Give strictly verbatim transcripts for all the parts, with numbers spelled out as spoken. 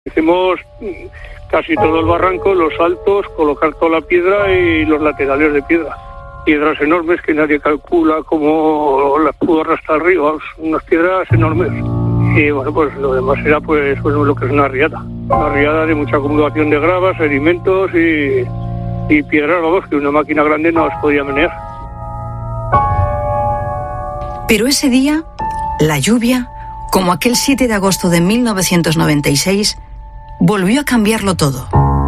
Hicimos casi todo el barranco, los saltos, colocar toda la piedra y los laterales de piedra. Piedras enormes que nadie calcula cómo las pudo arrastrar arriba, unas piedras enormes. Y bueno, pues lo demás era pues bueno, lo que es una riada. Una riada de mucha acumulación de gravas, sedimentos y, y piedras, vamos, que una máquina grande no las podía menear. Pero ese día, la lluvia, como aquel siete de agosto de mil novecientos noventa y seis, volvió a cambiarlo todo.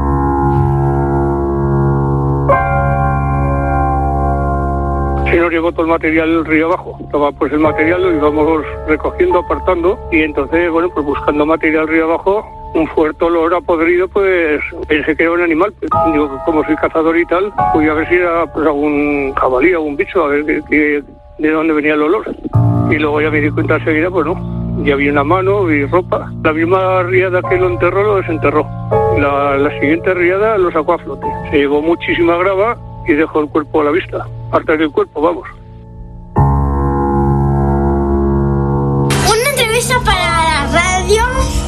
Se nos llegó todo el material del río abajo. Estaba pues el material, lo íbamos recogiendo, apartando, y entonces, bueno, pues buscando material río abajo, un fuerte olor a podrido, pues pensé que era un animal. Digo, como soy cazador y tal, fui a ver si era pues algún jabalí, algún bicho, a ver que, que, de dónde venía el olor. Y luego ya me di cuenta enseguida, pues no. Ya vi una mano, vi ropa. La misma riada que lo enterró, lo desenterró. La, la siguiente riada lo sacó a flote. Se llevó muchísima grava y dejó el cuerpo a la vista. Parte del cuerpo, vamos. Una entrevista para la radio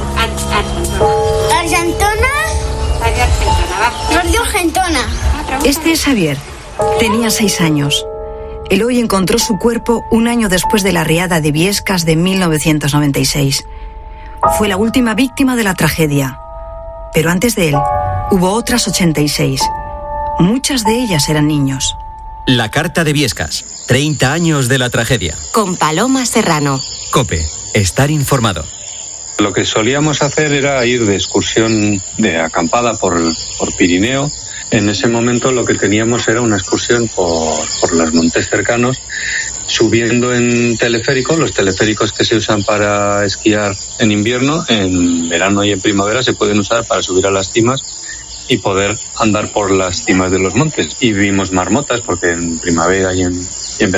Argentona. Radio Argentona. Este es Xavier. Tenía seis años. Eloy encontró su cuerpo un año después de la riada de Biescas de mil novecientos noventa y seis. Fue la última víctima de la tragedia. Pero antes de él, hubo otras ochenta y seis. Muchas de ellas eran niños. La carta de Biescas. treinta años de la tragedia. Con Paloma Serrano. COPE. Estar informado. Lo que solíamos hacer era ir de excursión de acampada por, por Pirineo. En ese momento lo que teníamos era una excursión por, por los montes cercanos, subiendo en teleférico, los teleféricos que se usan para esquiar en invierno, en verano y en primavera se pueden usar para subir a las cimas y poder andar por las cimas de los montes. Y vimos marmotas, porque en primavera y en,